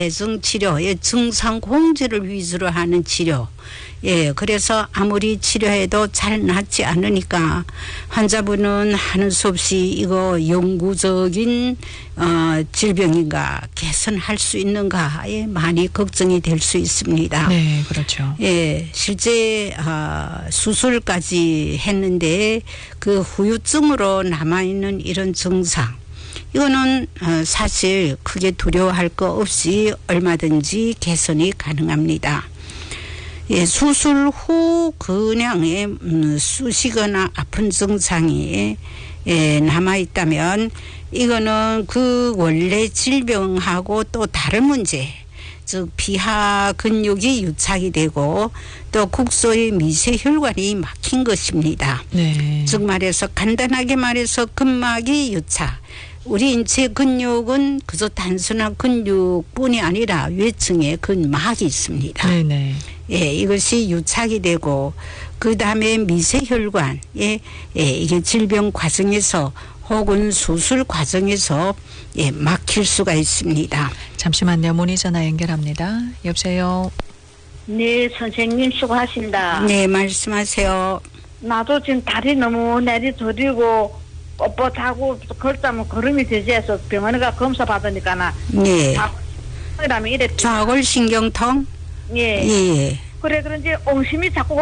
대증 치료의 증상 공지를 위주로 하는 치료. 예, 그래서 아무리 치료해도 잘 낫지 않으니까 환자분은 하는 수 없이 이거 영구적인 질병인가 개선할 수 있는가에 많이 걱정이 될 수 있습니다. 네, 그렇죠. 예, 실제 수술까지 했는데 그 후유증으로 남아있는 이런 증상 이거는 사실 크게 두려워할 거 없이 얼마든지 개선이 가능합니다. 예, 수술 후 그냥 쑤시거나 아픈 증상이 남아있다면 이거는 그 원래 질병하고 또 다른 문제 즉 비하 근육이 유착이 되고 또 국소의 미세혈관이 막힌 것입니다. 네. 즉 말해서 간단하게 말해서 근막이 유착. 우리 인체 근육은 그저 단순한 근육뿐이 아니라 외층에 근막이 있습니다. 네네. 예, 이것이 유착이 되고 그 다음에 미세혈관에 이게 질병 과정에서 혹은 수술 과정에서 막힐 수가 있습니다. 잠시만요. 문의 전화 연결합니다. 여보세요. 네, 선생님 수고하십니다. 네, 말씀하세요. 나도 지금 다리 너무 내리 저리고 뻣뻣하고 걸자면 걸음이 되지 해서 병원에 가 검사 받으니까 네. 그다음에 이랬지. 좌골신경통? 예. 예. 그래 그런지 엉심이 자꾸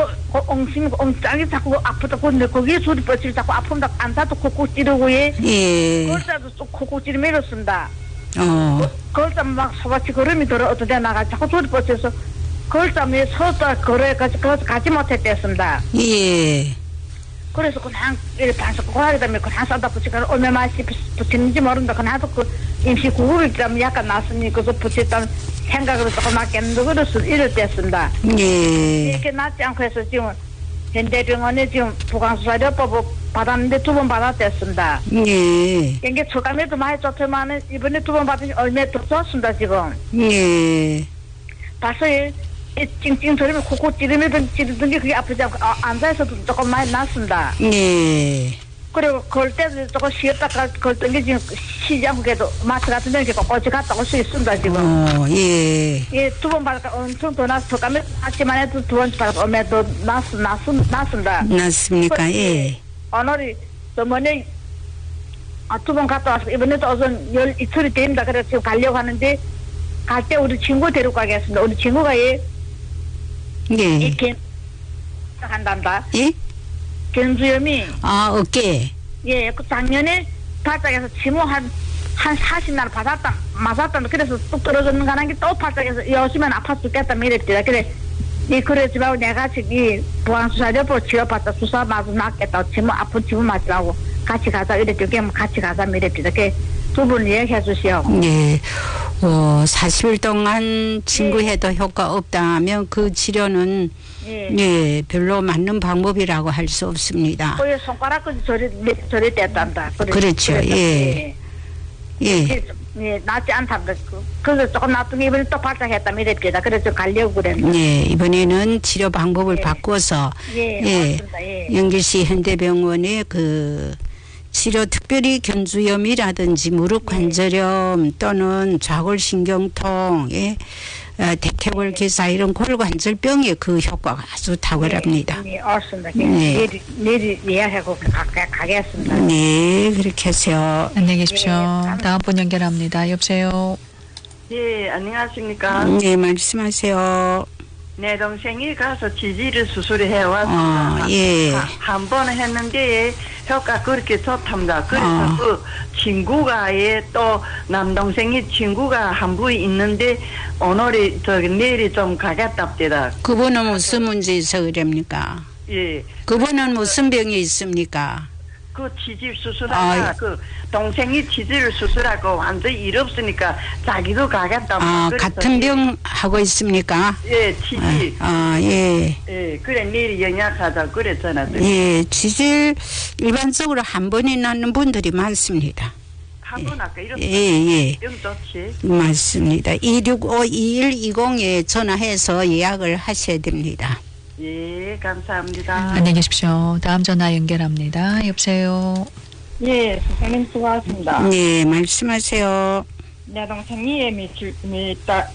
엉짱이 자꾸 아프다. 근데 거기에 소리 뻗칠 자꾸 아픈다. 안타도 콕콕 찌르고 예. 걸자도 또 콕콕 찌르며 이렇습니다. 걸자면 막 소같이 걸음이 들어 어떻게 나가 자꾸 소리 뻗쳐서 걸자면 서다 걸어야까지 가지 못했댔습니다. 예. 그래서 그냥 반석고하게 되면 그냥 싸다 붙이고 얼마 맛이 붙이는지 모른다. 그냥 그 임시 구급이 때문에 약간 났으니까 그래서 붙였다는 생각으로 조금 맞겠는데 그래서 이럴 때였습니다. 예. 이렇게 낫지 않고 해서 지금 현대병원에 지금 부강수사료법을 받았는데 2번 받았댔습니다. 예. 이게 초감에도 많이 좋지만 이번에 2번 받으니 얼마 더 좋습니다 지금. 예. 벌써 찡찡 소리면 콕콕 찌르던 게 그게 아프지 않고 앉아서도 조금 많이 낫습니다. 예. 그리고 걸 때도 조금 쉬었다가 걸던 게 지금 쉬지 않고 그래도 마트 같은 데 이렇게 꼿꼿이 갔다 올 수 있습니다 지금. 예. 예, 2번 받으니까 엄청 더 낫어. 가면 아침만 해도 2번 받으니까 얼마 더 낫습니다. 낫습니까? 예. 오늘이 저번에 2번 갔다 와서 이번에도 우선 이틀이 됩니다. 그래서 지금 가려고 하는데 갈 때 우리 친구 데리고 가겠습니다. 우리 친구가 예. 이렇게 한단다. 예? 견주염이. 어깨. 예, 그 작년에 발작해서 치료 한 40날 맞았다. 그래서 뚝 떨어졌는 가는 게 또 발작해서 여시면 아파 죽겠다. 이랬더라. 그러지 말고 내가 지금 보안수사료법 지어봤다. 수사 맞아 낫겠다. 아픈 치료 맞으라고 같이 가자. 이랬더니 같이 가자. 이랬더라. 두 분 얘기해 주시오. 예. 40일 동안 친구해도 효과 없다면 그 치료는 예, 별로 맞는 방법이라고 할 수 없습니다. 손가락까지 저리 뗐단다. 그렇죠. 예. 예. 예, 낫지 않답니다. 그래서 조금 낫더니 이번에 또 발작했다면 이랬겠다. 그래서 가려고 그랬는데. 예, 이번에는 치료 방법을 바꿔서 맞습니다. 예. 영길시 현대병원의 그 치료 특별히 견주염이라든지 무릎 관절염 또는 좌골신경통에 대퇴골 괴사 이런 골관절병의 그 효과가 아주 탁월합니다. 네, 맞습니다. 내일 예약하고 가겠습니다. 네, 그렇게 하세요. 안녕히 계십시오. 다음 분 연결합니다. 여보세요. 예, 안녕하십니까. 네, 말씀하세요. 내 동생이 가서 지지를 수술을 해왔습니다. 예. 한 번 했는데 효과 그렇게 좋답니다. 그래서 그 친구가 또 남동생이 친구가 한 분이 있는데 오늘이 내일이 좀 가겠답니다. 그분은 무슨 문제 있어 그럽니까? 예. 그분은 무슨 병이 있습니까? 그 치질 수술하다 그 동생이 치질을 수술하고 완전히 일 없으니까 자기도 가겠다고. 같은 병 하고 있습니까? 예, 치질. 예. 예, 그래 내일 연약하자 그랬잖아. 예, 치질 일반적으로 한 번이 낫는 분들이 많습니다. 한 번 아까 이렇게. 예. 영 좋지. 맞습니다. 265-2120에 전화해서 예약을 하셔야 됩니다. 예, 감사합니다. 안녕히 계십시오. 다음 전화 연결합니다. 여보세요. 예, 선생님 수고하셨습니다. 네, 말씀하세요. 내 동생이